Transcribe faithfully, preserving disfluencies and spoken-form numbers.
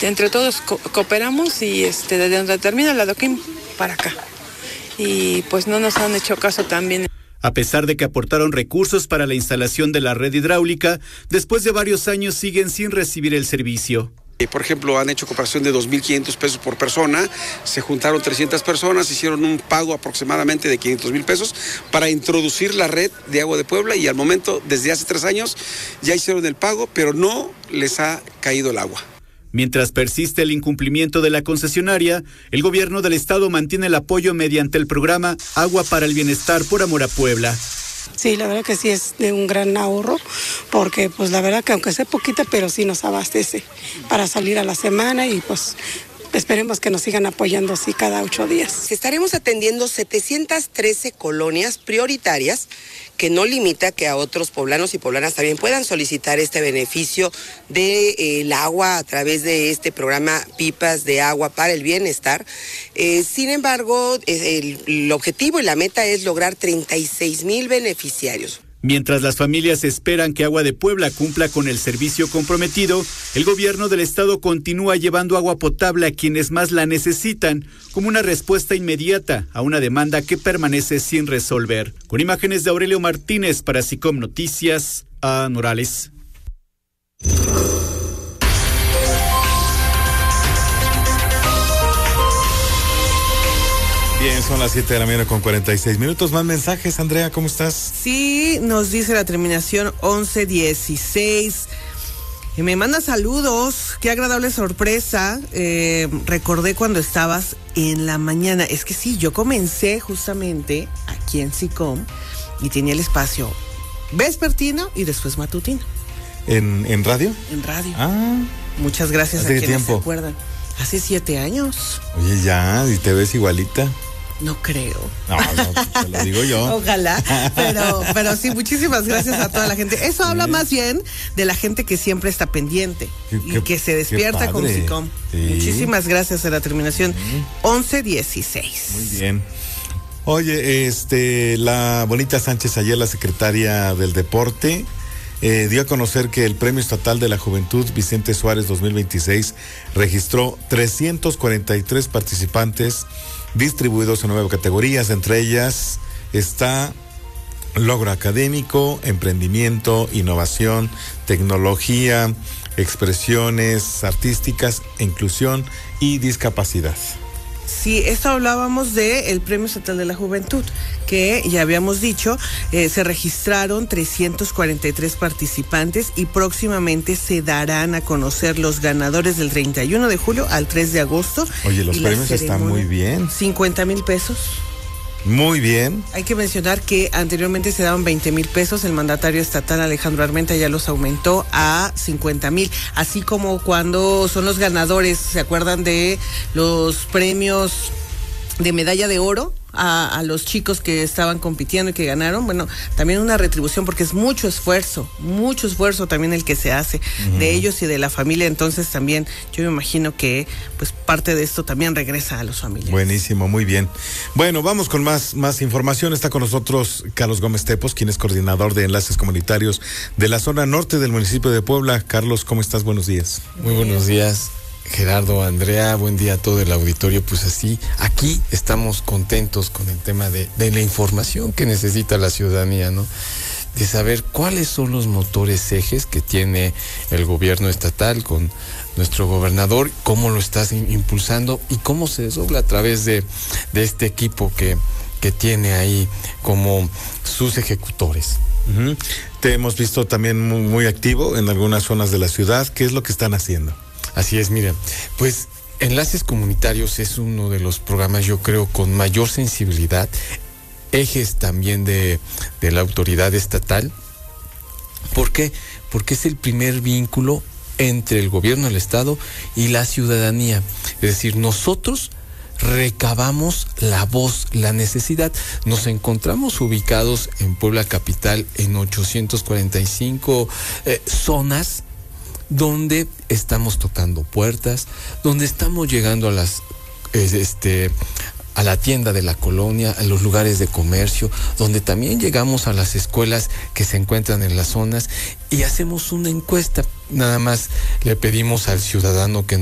entre todos co- cooperamos y este, desde donde termina la Adoquín para acá. Y pues no nos han hecho caso también. A pesar de que aportaron recursos para la instalación de la red hidráulica, después de varios años siguen sin recibir el servicio. Por ejemplo, han hecho cooperación de dos mil quinientos pesos por persona, se juntaron trescientas personas, hicieron un pago aproximadamente de quinientos mil pesos para introducir la red de agua de Puebla y al momento, desde hace tres años, ya hicieron el pago, pero no les ha caído el agua. Mientras persiste el incumplimiento de la concesionaria, el gobierno del estado mantiene el apoyo mediante el programa Agua para el Bienestar por Amor a Puebla. Sí, la verdad que sí es de un gran ahorro, porque pues la verdad que aunque sea poquita, pero sí nos abastece para salir a la semana y pues esperemos que nos sigan apoyando así cada ocho días. Estaremos atendiendo setecientas trece colonias prioritarias, que no limita que a otros poblanos y poblanas también puedan solicitar este beneficio del de, eh, agua a través de este programa Pipas de Agua para el Bienestar. Eh, sin embargo, el, el objetivo y la meta es lograr treinta y seis mil beneficiarios. Mientras las familias esperan que Agua de Puebla cumpla con el servicio comprometido, el gobierno del estado continúa llevando agua potable a quienes más la necesitan, como una respuesta inmediata a una demanda que permanece sin resolver. Con imágenes de Aurelio Martínez para SICOM Noticias, a Morales. Bien, son las siete de la mañana con cuarenta y seis minutos. Más mensajes, Andrea, ¿cómo estás? Sí, nos dice la terminación once dieciséis. Y me manda saludos, qué agradable sorpresa. Eh, recordé cuando estabas en la mañana. Es que sí, yo comencé justamente aquí en SICOM y tenía el espacio vespertino y después matutino. ¿En, en radio? En radio. Ah. Muchas gracias a ¿Hace quienes tiempo? se acuerdan. Hace siete años. Oye, ya, y te ves igualita. No creo. No, no, te lo digo yo. Ojalá, pero, pero sí, muchísimas gracias a toda la gente. Eso habla más bien de la gente que siempre está pendiente Qué, y qué, que se despierta con SICOM. Sí. Muchísimas gracias a la terminación sí. once dieciséis. Muy bien. Oye, este, la Bonita Sánchez ayer, la secretaria del Deporte, eh, dio a conocer que el Premio Estatal de la Juventud Vicente Suárez dos mil veintiséis registró trescientos cuarenta y tres participantes distribuidos en nueve categorías. Entre ellas está logro académico, emprendimiento, innovación, tecnología, expresiones artísticas, inclusión y discapacidad. Sí, esto hablábamos de el Premio Estatal de la Juventud, que ya habíamos dicho, eh, se registraron trescientos cuarenta y tres participantes y próximamente se darán a conocer los ganadores del treinta y uno de julio al tres de agosto. Oye, los premios están muy bien. cincuenta mil pesos. Muy bien. Hay que mencionar que anteriormente se daban veinte mil pesos, el mandatario estatal Alejandro Armenta ya los aumentó a cincuenta mil, así como cuando son los ganadores, ¿se acuerdan de los premios de medalla de oro a, a los chicos que estaban compitiendo y que ganaron? Bueno, también una retribución porque es mucho esfuerzo, mucho esfuerzo también el que se hace uh-huh. de ellos y de la familia, entonces también yo me imagino que pues parte de esto también regresa a los familiares. Buenísimo, muy bien. Bueno, vamos con más, más información. Está con nosotros Carlos Gómez Tepos, quien es coordinador de enlaces comunitarios de la zona norte del municipio de Puebla. Carlos, ¿cómo estás? Buenos días. Muy buenos días, Gerardo, Andrea, buen día a todo el auditorio. Pues así, aquí estamos contentos con el tema de, de la información que necesita la ciudadanía, ¿no? De saber cuáles son los motores ejes que tiene el gobierno estatal con nuestro gobernador, cómo lo estás impulsando y cómo se desdobla a través de, de este equipo que, que tiene ahí como sus ejecutores. Uh-huh. Te hemos visto también muy, muy activo en algunas zonas de la ciudad. ¿Qué es lo que están haciendo? Así es, mira, pues Enlaces Comunitarios es uno de los programas, yo creo, con mayor sensibilidad, ejes también de, de la autoridad estatal. ¿Por qué? Porque es el primer vínculo entre el gobierno del estado y la ciudadanía. Es decir, nosotros recabamos la voz, la necesidad. Nos encontramos ubicados en Puebla capital en ochocientas cuarenta y cinco eh, zonas donde estamos tocando puertas, donde estamos llegando a las este a la tienda de la colonia, a los lugares de comercio, donde también llegamos a las escuelas que se encuentran en las zonas y hacemos una encuesta. Nada más le pedimos al ciudadano que